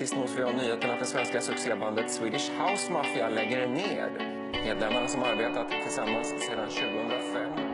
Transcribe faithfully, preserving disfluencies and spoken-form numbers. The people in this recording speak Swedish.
Sist nås vi av nyheterna att det svenska succébandet Swedish House Mafia lägger ner. Medlemmarna som arbetat tillsammans sedan tjugohundrafem